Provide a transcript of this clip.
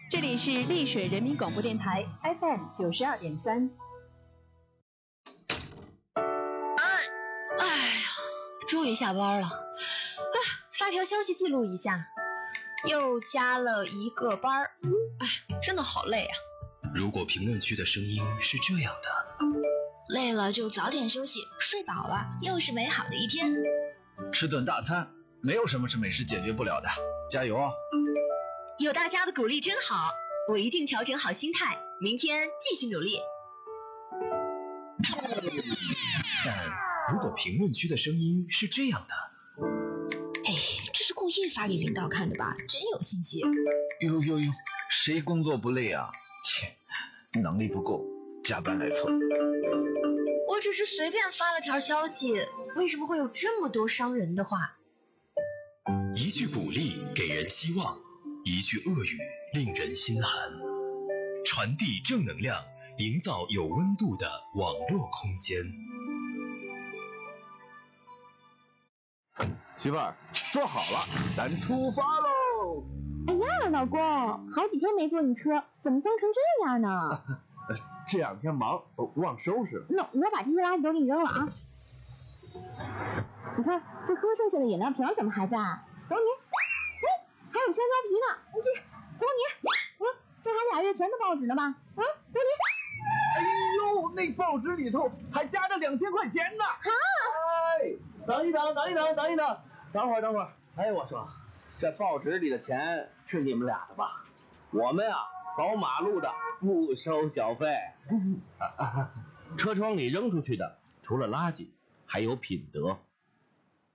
这里是丽水人民广播电台 FM 92.3。 哎呀，终于下班了。发条消息记录一下，又加了一个班儿。真的好累啊。 如果评论区的声音是这样的， 累了就早点休息，睡饱了又是美好的一天。 吃顿大餐，没有什么是美食解决不了的，加油啊！ 有大家的鼓励真好，我一定调整好心态，明天继续努力。 但如果评论区的声音是这样的， 这是故意发给领导看的吧？真有心机。 呦，谁工作不累啊？切，能力不够，加班来凑。 我只是随便发了条消息，为什么会有这么多伤人的话？ 一句鼓励给人希望，一句恶语令人心寒。传递正能量，营造有温度的网络空间。 媳妇儿，说好了，咱出发喽！ 哎呀，老公，好几天没坐你车，怎么脏成这样呢？ 这两天忙，忘收拾了。 那我把这些垃圾都给你扔了啊！你看这喝剩下的饮料瓶怎么还在？走你！还有香蕉皮呢，走你！这还俩月前的报纸呢吧？走你！ 哎呦，那报纸里头还夹着2000块钱呢！等一等，等会儿。哎，我说，这报纸里的钱是你们俩的吧？我们啊，扫马路的不收小费。 车窗里扔出去的，除了垃圾，还有品德。